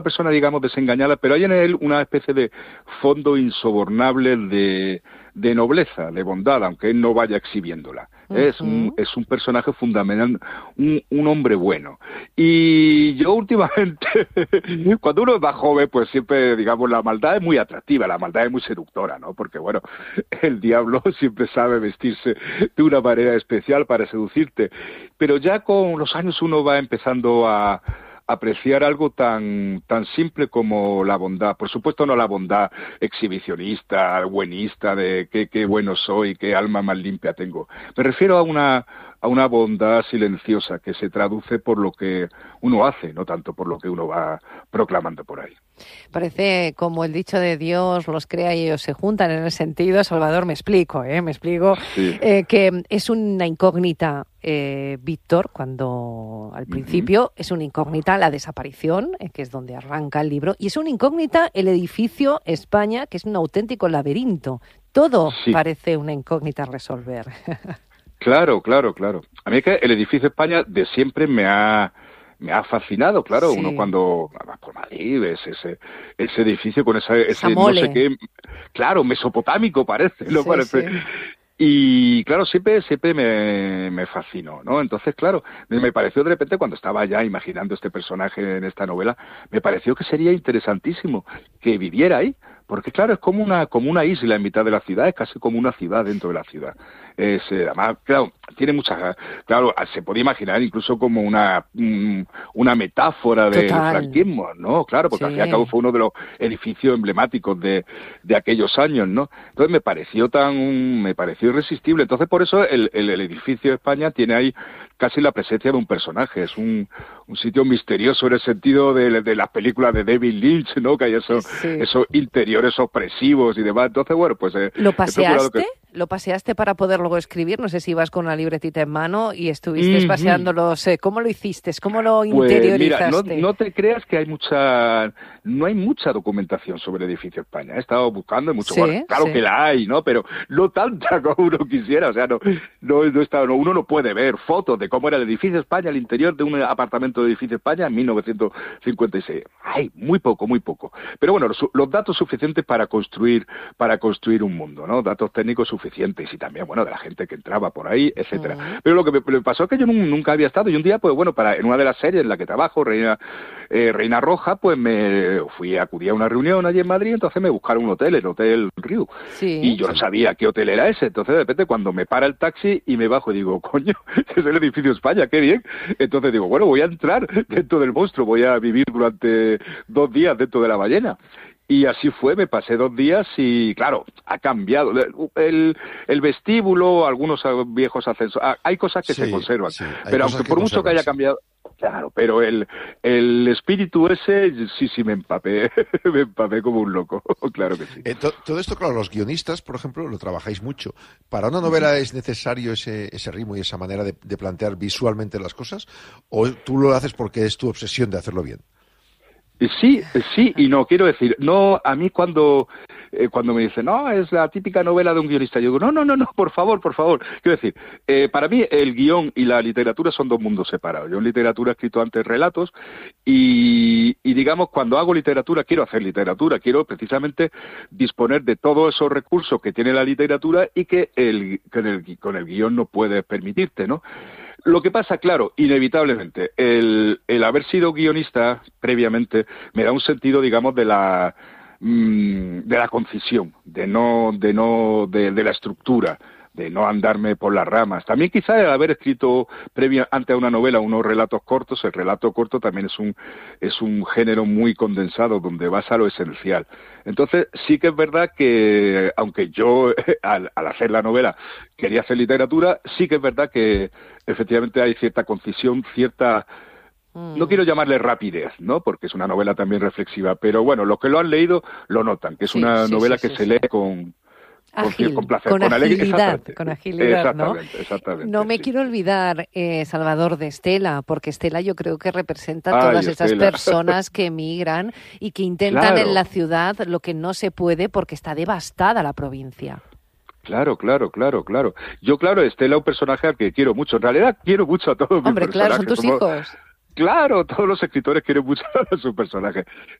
persona, digamos, desengañada, pero hay en él una especie de fondo insobornable de nobleza, de bondad, aunque él no vaya exhibiéndola. Es un personaje fundamental, un hombre bueno. Y yo últimamente, cuando uno es más joven, pues siempre, digamos, la maldad es muy atractiva, la maldad es muy seductora, ¿no? Porque, bueno, el diablo siempre sabe vestirse de una manera especial para seducirte. Pero ya con los años uno va empezando a apreciar algo tan simple como la bondad. Por supuesto no la bondad exhibicionista, buenista, de qué bueno soy, qué alma más limpia tengo. Me refiero a una bondad silenciosa que se traduce por lo que uno hace, no tanto por lo que uno va proclamando por ahí. Parece como el dicho de Dios los crea y ellos se juntan, en el sentido, Salvador, me explico, sí. Que es una incógnita, Víctor, cuando al principio es una incógnita la desaparición, que es donde arranca el libro, y es una incógnita el edificio España, que es un auténtico laberinto. Todo parece una incógnita a resolver. Claro. A mí es que el edificio España de siempre me ha fascinado, claro. Uno cuando va por Madrid ves ese edificio con ese no sé qué, claro, mesopotámico parece, ¿no? Parece. Sí. Y claro, siempre me fascinó, ¿no? Entonces, claro, me pareció de repente, cuando estaba ya imaginando este personaje en esta novela, me pareció que sería interesantísimo que viviera ahí, porque claro, es como una isla en mitad de la ciudad, es casi como una ciudad dentro de la ciudad. Además, claro, tiene muchas, claro, se puede imaginar incluso como una metáfora del franquismo, ¿no? Claro, porque al fin y al cabo fue uno de los edificios emblemáticos de aquellos años, ¿no? Entonces me pareció irresistible. Entonces por eso el edificio de España tiene ahí casi la presencia de un personaje. Es un sitio misterioso en el sentido de las películas de David Lynch, ¿no? Que hay esos interiores opresivos y demás. Entonces, bueno, pues... ¿Lo paseaste? ¿Lo paseaste para poder luego escribir? No sé si ibas con una libretita en mano y estuviste paseándolos. ¿Cómo lo hiciste? ¿Cómo lo interiorizaste? Mira, no te creas que no hay mucha documentación sobre el edificio España. He estado buscando mucho. Bueno, claro que la hay, ¿no? Pero no tanta como uno quisiera. O sea, uno no puede ver fotos de cómo era el edificio España, el interior de un apartamento de edificio España en 1956. Hay muy poco. Pero bueno, los datos suficientes para construir un mundo, ¿no? Datos técnicos suficientes y también, bueno, de la gente que entraba por ahí, etcétera. Pero lo que me pasó es que yo nunca había estado, y un día, pues bueno, en una de las series en la que trabajo, Reina Roja, pues acudí a una reunión allí en Madrid, entonces me buscaron un hotel, el Hotel Riu, y yo no sabía qué hotel era ese. Entonces de repente cuando me para el taxi y me bajo, digo, coño, es el edificio España, qué bien. Entonces digo, bueno, voy a entrar dentro del monstruo, voy a vivir durante 2 días dentro de la ballena. Y así fue, me pasé 2 días y, claro, ha cambiado. El vestíbulo, algunos viejos ascensores, hay cosas que se conservan. Pero aunque por mucho que haya cambiado, claro, pero el espíritu ese, sí me empapé como un loco, claro que sí. Todo esto, claro, los guionistas, por ejemplo, lo trabajáis mucho. ¿Para una novela es necesario ese ritmo y esa manera de plantear visualmente las cosas? ¿O tú lo haces porque es tu obsesión de hacerlo bien? Sí y no, quiero decir, no, a mí cuando me dicen, no, es la típica novela de un guionista, yo digo, no, por favor, quiero decir, para mí el guión y la literatura son 2 mundos separados. Yo en literatura he escrito antes relatos y digamos, cuando hago literatura, quiero hacer literatura, quiero precisamente disponer de todos esos recursos que tiene la literatura y que con el guión no puedes permitirte, ¿no? Lo que pasa, claro, inevitablemente, el haber sido guionista previamente me da un sentido, digamos, de la concisión, de la estructura, de no andarme por las ramas. También quizá el haber escrito antes a una novela unos relatos cortos, el relato corto también es un género muy condensado donde vas a lo esencial. Entonces sí que es verdad que, aunque yo al hacer la novela quería hacer literatura, sí que es verdad que efectivamente hay cierta concisión, no quiero llamarle rapidez, ¿no? Porque es una novela también reflexiva, pero bueno, los que lo han leído lo notan, que es una novela que se lee con placer, con agilidad, ¿no? Exactamente. No me quiero olvidar, Salvador, de Estela, porque Estela yo creo que representa a todas esas personas que emigran y que intentan en la ciudad lo que no se puede porque está devastada la provincia. Claro. Yo, Estela, un personaje al que quiero mucho. En realidad, quiero mucho a todos mis personajes. Hombre, claro, son tus hijos. Claro, todos los escritores quieren mucho a su personaje.